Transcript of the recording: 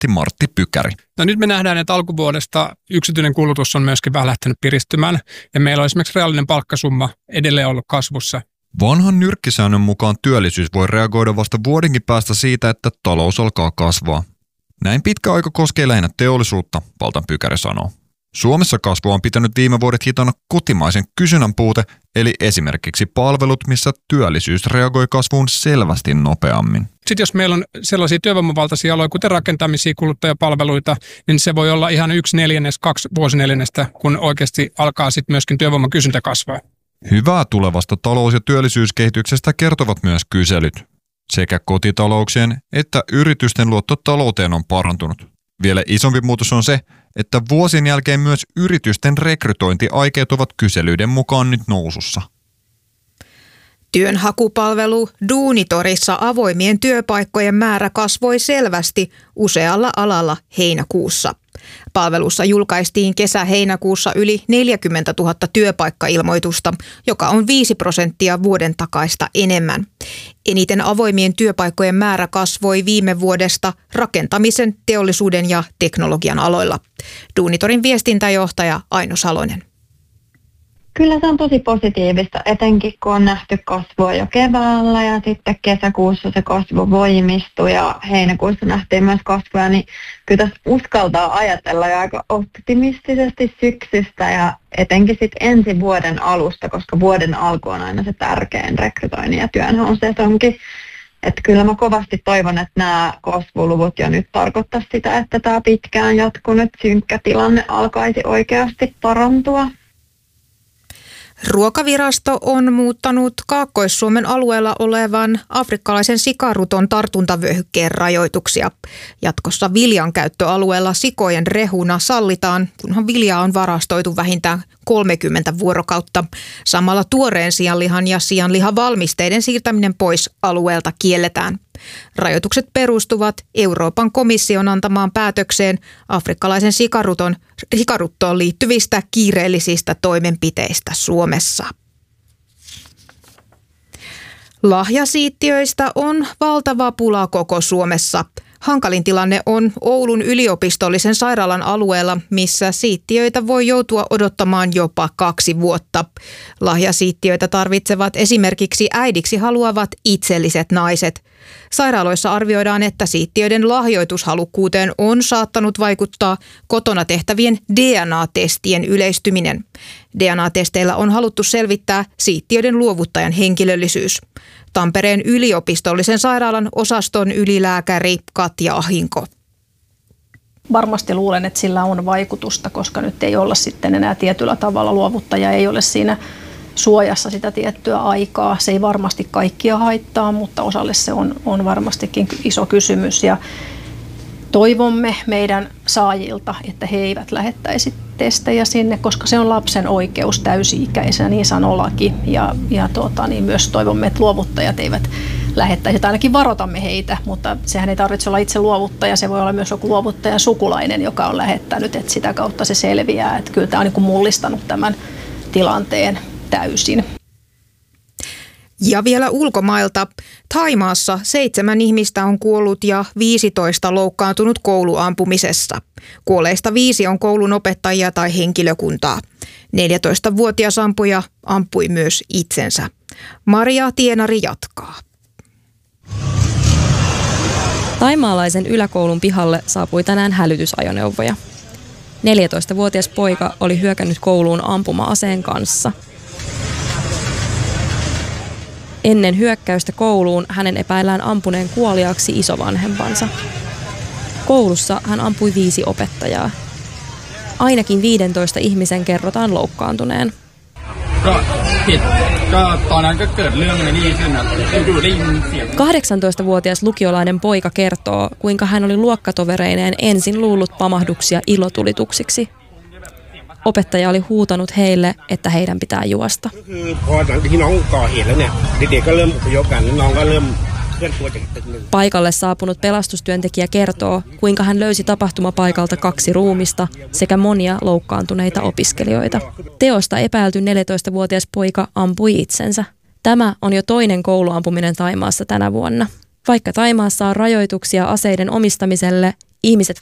kirjoitti Martti Pykäri. No nyt me nähdään, että alkuvuodesta yksityinen kulutus on myöskin vähän lähtenyt piristymään ja meillä on esimerkiksi reaalinen palkkasumma edelleen ollut kasvussa. Vanhan nyrkkisäännön mukaan työllisyys voi reagoida vasta vuodenkin päästä siitä, että talous alkaa kasvaa. Näin pitkä aika koskee lähinnä teollisuutta, Valtan Pykäri sanoo. Suomessa kasvua on pitänyt viime vuodet hitana kotimaisen kysynnän puute, eli esimerkiksi palvelut, missä työllisyys reagoi kasvuun selvästi nopeammin. Sitten jos meillä on sellaisia työvoimavaltaisia aloja, kuten rakentamisia, kuluttajapalveluita, niin se voi olla ihan 1/4, 2 vuosineljännestä, kun oikeasti alkaa sitten myöskin työvoiman kysyntä kasvaa. Hyvää tulevasta talous- ja työllisyyskehityksestä kertovat myös kyselyt. Sekä kotitalouksien että yritysten luotto talouteen on parantunut. Vielä isompi muutos on se, että vuosien jälkeen myös yritysten rekrytointiaikeet ovat kyselyiden mukaan nyt nousussa. Työnhakupalvelu Duunitorissa avoimien työpaikkojen määrä kasvoi selvästi usealla alalla heinäkuussa. Palvelussa julkaistiin kesä-heinäkuussa yli 40 000 työpaikkailmoitusta, joka on 5% vuoden takaista enemmän. Eniten avoimien työpaikkojen määrä kasvoi viime vuodesta rakentamisen, teollisuuden ja teknologian aloilla. Duunitorin viestintäjohtaja Aino Salonen. Kyllä se on tosi positiivista, etenkin kun on nähty kasvua jo keväällä ja sitten kesäkuussa se kasvu voimistui ja heinäkuussa nähtiin myös kasvua, niin kyllä tässä uskaltaa ajatella jo aika optimistisesti syksystä ja etenkin sitten ensi vuoden alusta, koska vuoden alku on aina se tärkein rekrytoinnin ja työnhaun sesonki. Että kyllä mä kovasti toivon, että nämä kasvuluvut jo nyt tarkoittaa sitä, että tämä pitkään jatkunut synkkä tilanne alkaisi oikeasti parantua. Ruokavirasto on muuttanut Kaakkois-Suomen alueella olevan afrikkalaisen sikaruton tartuntavyöhykkeen rajoituksia. Jatkossa viljan käyttöalueella sikojen rehuna sallitaan, kunhan viljaa on varastoitu vähintään 30 vuorokautta. Samalla tuoreen sianlihan ja sianlihavalmisteiden siirtäminen pois alueelta kielletään. Rajoitukset perustuvat Euroopan komission antamaan päätökseen afrikkalaisen sikaruttoon liittyvistä kiireellisistä toimenpiteistä Suomessa. Lahjasiittiöistä on valtava pula koko Suomessa. Hankalin tilanne on Oulun yliopistollisen sairaalan alueella, missä siittiöitä voi joutua odottamaan jopa 2 vuotta. Lahjasiittiöitä tarvitsevat esimerkiksi äidiksi haluavat itselliset naiset. Sairaaloissa arvioidaan, että siittiöiden lahjoitushalukkuuteen on saattanut vaikuttaa kotona tehtävien DNA-testien yleistyminen. DNA-testeillä on haluttu selvittää siittiöiden luovuttajan henkilöllisyys. Tampereen yliopistollisen sairaalan osaston ylilääkäri Katja Ahinko. Varmasti luulen, että sillä on vaikutusta, koska nyt ei olla sitten enää tietyllä tavalla, luovuttaja ei ole siinä suojassa sitä tiettyä aikaa. Se ei varmasti kaikkia haittaa, mutta osalle se on varmastikin iso kysymys. Ja toivomme meidän saajilta, että he eivät lähettäisi testejä sinne, koska se on lapsen oikeus täysi-ikäisenä, niin sanoo laki. Niin myös toivomme, että luovuttajat eivät lähettäisi, tai ainakin varoitamme heitä, mutta sehän ei tarvitse olla itse luovuttaja, se voi olla myös joku luovuttajan sukulainen, joka on lähettänyt, että sitä kautta se selviää. Että kyllä tämä on niin kuin mullistanut tämän tilanteen täysin. Ja vielä ulkomailta. Thaimaassa 7 ihmistä on kuollut ja 15 loukkaantunut kouluampumisessa. Kuolleista 5 on koulun opettajia tai henkilökuntaa. 14-vuotias ampuja ampui myös itsensä. Maria Tienari jatkaa. Thaimaalaisen yläkoulun pihalle saapui tänään hälytysajoneuvoja. 14-vuotias poika oli hyökännyt kouluun ampuma-aseen kanssa. Ennen hyökkäystä kouluun hänen epäillään ampuneen kuoliaaksi isovanhempansa. Koulussa hän ampui 5 opettajaa. Ainakin 15 ihmisen kerrotaan loukkaantuneen. 18-vuotias lukiolainen poika kertoo, kuinka hän oli luokkatovereineen ensin luullut pamahduksia ilotulituksiksi. Opettaja oli huutanut heille, että heidän pitää juosta. Paikalle saapunut pelastustyöntekijä kertoo, kuinka hän löysi tapahtumapaikalta 2 ruumista sekä monia loukkaantuneita opiskelijoita. Teosta epäilty 14-vuotias poika ampui itsensä. Tämä on jo toinen kouluampuminen Thaimaassa tänä vuonna. Vaikka Thaimaassa on rajoituksia aseiden omistamiselle, Ihmiset